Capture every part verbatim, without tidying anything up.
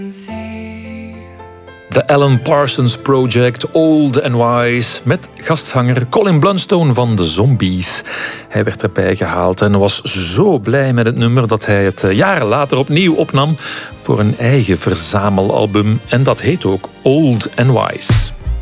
The Alan Parsons Project, Old and Wise, met gastzanger Colin Blunstone van de Zombies. Hij werd erbij gehaald en was zo blij met het nummer dat hij het jaren later opnieuw opnam voor een eigen verzamelalbum. En dat heet ook Old and Wise.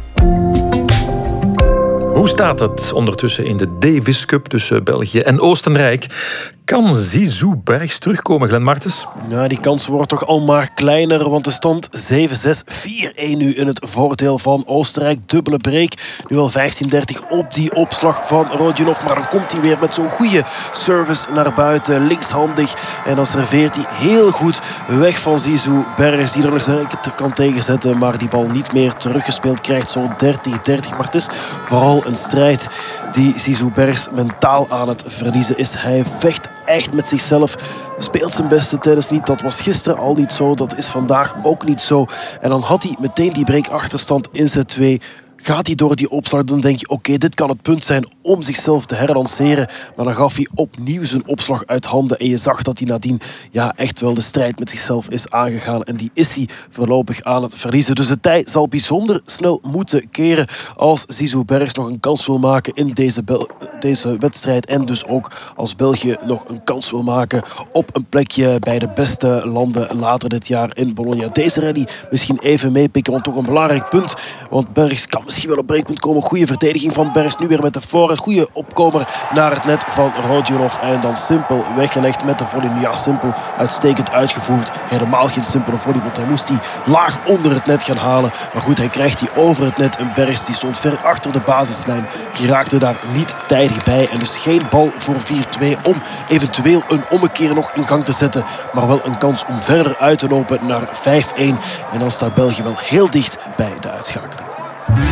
Hoe staat het ondertussen in de Davis Cup tussen België en Oostenrijk? Kan Zizou Bergs terugkomen, Glenn Martens? Ja, die kans wordt toch al maar kleiner, want de stand zeven zes, vier één nu in het voordeel van Oostenrijk. Dubbele break, nu al vijftien dertig op die opslag van Rodionov. Maar dan komt hij weer met zo'n goede service naar buiten, linkshandig. En dan serveert hij heel goed weg van Zizou Bergs, die er nog zeker kan tegenzetten, maar die bal niet meer teruggespeeld krijgt. Zo'n dertig dertig, maar het is vooral een strijd die Zizou Bergs mentaal aan het verliezen is. Hij vecht echt met zichzelf, speelt zijn beste tennis niet. Dat was gisteren al niet zo, dat is vandaag ook niet zo. En dan had hij meteen die breakachterstand in set twee. Gaat hij door die opslag, dan denk je, oké, okay, dit kan het punt zijn om zichzelf te herlanceren. Maar dan gaf hij opnieuw zijn opslag uit handen. En je zag dat hij nadien ja, echt wel de strijd met zichzelf is aangegaan. En die is hij voorlopig aan het verliezen. Dus de tij zal bijzonder snel moeten keren als Zizou Bergs nog een kans wil maken in deze, Bel- deze wedstrijd. En dus ook als België nog een kans wil maken op een plekje bij de beste landen later dit jaar in Bologna. Deze rally misschien even meepikken, want toch een belangrijk punt. Want Bergs kan misschien wel op breekpunt komen. Goede verdediging van Bergs. Nu weer met de voorhand. Goede opkomer naar het net van Rodionov. En dan simpel weggelegd met de volley. Ja, simpel. Uitstekend uitgevoerd. Helemaal geen simpele volley. Want hij moest die laag onder het net gaan halen. Maar goed, hij krijgt die over het net. En Bergs die stond ver achter de basislijn. Die raakte daar niet tijdig bij. En dus geen bal voor vier twee om eventueel een ommekeer nog in gang te zetten. Maar wel een kans om verder uit te lopen naar vijf één. En dan staat België wel heel dicht bij de uitschakeling.